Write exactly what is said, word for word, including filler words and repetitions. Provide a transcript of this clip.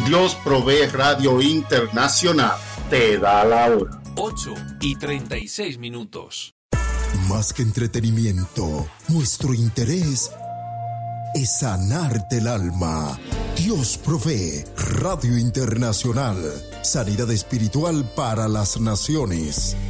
Dios Provee Radio Internacional te da la hora. ocho y treinta y seis minutos. Más que entretenimiento, nuestro interés es sanarte el alma. Dios Provee Radio Internacional. Sanidad espiritual para las naciones.